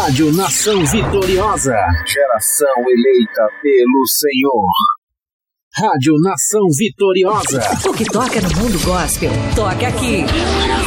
Rádio Nação Vitoriosa. Geração eleita pelo Senhor. Rádio Nação Vitoriosa. O que toca no mundo gospel, toca aqui.